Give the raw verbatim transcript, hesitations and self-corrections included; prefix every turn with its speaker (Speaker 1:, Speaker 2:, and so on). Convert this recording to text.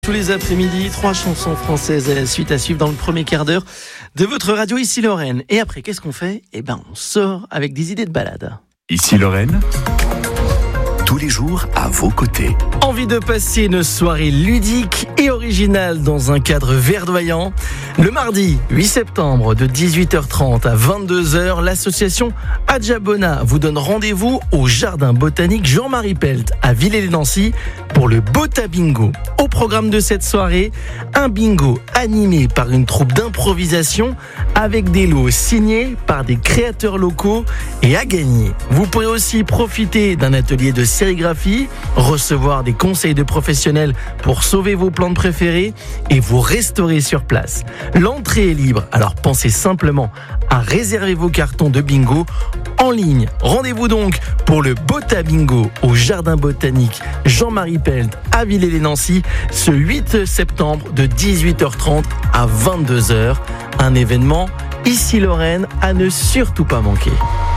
Speaker 1: Tous les après-midi, trois chansons françaises à la suite à suivre dans le premier quart d'heure de votre radio Ici Lorraine. Et après, qu'est-ce qu'on fait ? Eh ben, on sort avec des idées de balade.
Speaker 2: Ici Lorraine, tous les jours à vos côtés.
Speaker 1: Envie de passer une soirée ludique et originale dans un cadre verdoyant ? Le mardi huit septembre de dix-huit heures trente à vingt-deux heures, l'association Adjabona vous donne rendez-vous au Jardin Botanique Jean-Marie Pelt à Villers-lès-Nancy pour le Bota Bingo. Au programme de cette soirée, un bingo animé par une troupe d'improvisation avec des lots signés par des créateurs locaux et à gagner. Vous pourrez aussi profiter d'un atelier de sérigraphie, recevoir des conseils de professionnels pour sauver vos plantes préférées et vous restaurer sur place. L'entrée est libre, alors pensez simplement à réserver vos cartons de bingo en ligne. Rendez-vous donc pour le Bota Bingo au Jardin Botanique Jean-Marie Pelt à Villers-lès-Nancy ce huit septembre de dix-huit heures trente à vingt-deux heures. Un événement Ici Lorraine à ne surtout pas manquer.